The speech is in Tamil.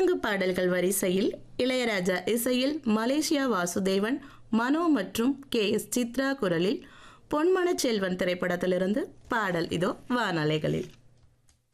தெலுங்கு பாடல்கள் வரிசையில் இளையராஜா இசையில் மலேசியா வாசுதேவன், மனோ மற்றும் KS சித்ரா குரலில் பொன்மனச் செல்வன் திரைப்படத்திலிருந்து பாடல் இதோ வானலைகளில்.